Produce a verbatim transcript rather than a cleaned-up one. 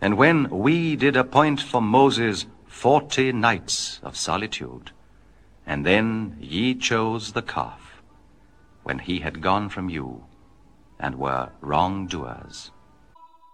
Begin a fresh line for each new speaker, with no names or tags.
And when we did appoint for Moses forty nights of solitude, and then ye chose the calf, when he had gone from you, and were wrongdoers.